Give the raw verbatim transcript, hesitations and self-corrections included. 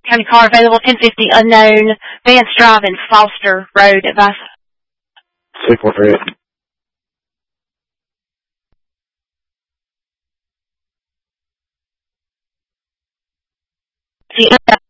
County car available, ten fifty unknown, Vance Drive and Foster Road, advice. six four three eight. The